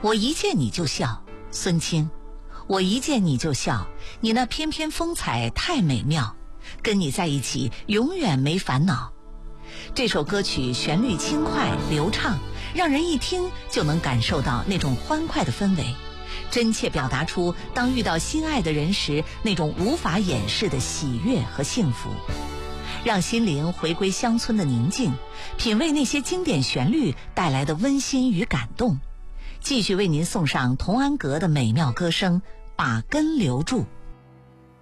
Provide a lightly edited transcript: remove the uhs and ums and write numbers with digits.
我一见你就笑，孙清，我一见你就笑，你那翩翩风采太美妙，跟你在一起永远没烦恼。这首歌曲旋律轻快流畅，让人一听就能感受到那种欢快的氛围，真切表达出当遇到心爱的人时那种无法掩饰的喜悦和幸福，让心灵回归乡村的宁静，品味那些经典旋律带来的温馨与感动。继续为您送上童安格的美妙歌声《把根留住》。